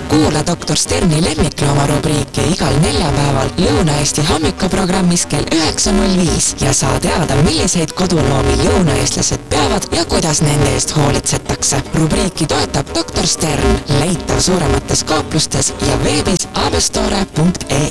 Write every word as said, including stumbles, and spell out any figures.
Kuula doktor Sterni lemmiklooma rubriiki igal neljapäeval Lõuna-Eesti hommikuprogrammis kell üheksa null viis ja saa teada, milliseid koduloomi lõunaeestlased peavad ja kuidas nende eest hoolitsetakse. Rubriiki toetab doktor Stern, leitav suuremates kauplustes ja veebis abestore punkt ee.